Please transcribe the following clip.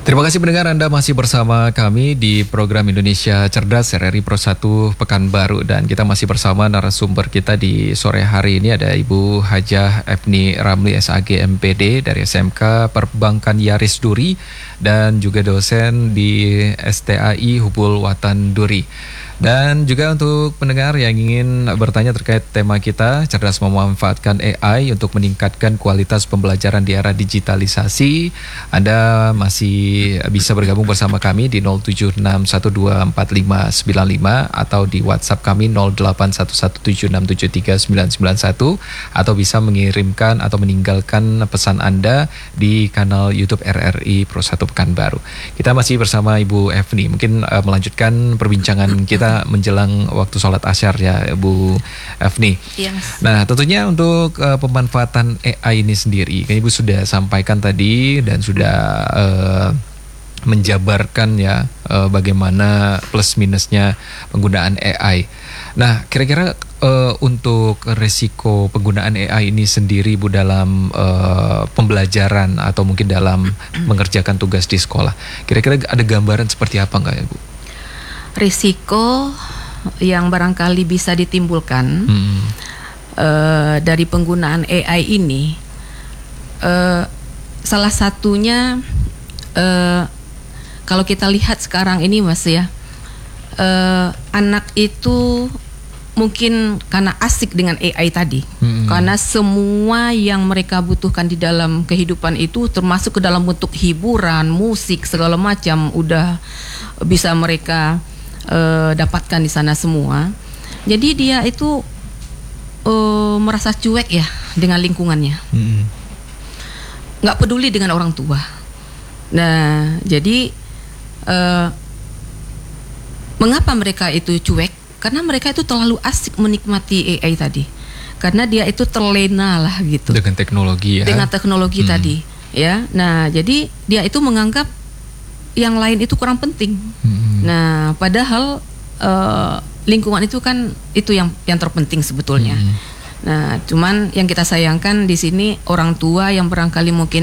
Terima kasih pendengar, Anda masih bersama kami di program Indonesia Cerdas RRI Pro 1 Pekanbaru, dan kita masih bersama narasumber kita di sore hari ini ada Ibu Hajah Efni Ramli SAG MPD dari SMK Perbankan Yaris Duri dan juga dosen di STAI Hubul Watan Duri. Dan juga untuk pendengar yang ingin bertanya terkait tema kita, cerdas memanfaatkan AI untuk meningkatkan kualitas pembelajaran di era digitalisasi, Anda masih bisa bergabung bersama kami di 0761245595 atau di WhatsApp kami 081176739991, atau bisa mengirimkan atau meninggalkan pesan Anda di kanal YouTube RRI Pro 1 Pekanbaru. Kita masih bersama Ibu Efni, mungkin melanjutkan perbincangan kita menjelang waktu sholat asyar ya Bu Efni. Yes. Nah, tentunya untuk pemanfaatan AI ini sendiri, kan Ibu sudah sampaikan tadi dan sudah menjabarkan ya bagaimana plus minusnya penggunaan AI. Nah, kira-kira untuk resiko penggunaan AI ini sendiri Bu dalam pembelajaran atau mungkin dalam mengerjakan tugas di sekolah, kira-kira ada gambaran seperti apa nggak ya Bu? Risiko yang barangkali bisa ditimbulkan dari penggunaan AI ini, salah satunya kalau kita lihat sekarang ini Mas ya, anak itu mungkin karena asik dengan AI tadi, karena semua yang mereka butuhkan di dalam kehidupan itu termasuk ke dalam bentuk hiburan, musik, segala macam udah bisa mereka dapatkan di sana semua. Jadi dia itu merasa cuek ya dengan lingkungannya, nggak peduli dengan orang tua. Nah, jadi mengapa mereka itu cuek? Karena mereka itu terlalu asik menikmati AI tadi, karena dia itu terlena lah gitu dengan teknologi ya. Dengan teknologi tadi, ya. Nah, jadi dia itu menganggap yang lain itu kurang penting. Nah, padahal lingkungan itu kan itu yang terpenting sebetulnya. Nah, cuman yang kita sayangkan di sini orang tua yang barangkali mungkin